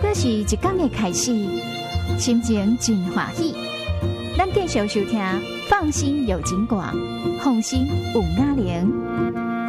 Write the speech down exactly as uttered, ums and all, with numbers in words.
果是一天的开始，心情真欢喜。咱继续收听《放心有金广》，放心有雅玲。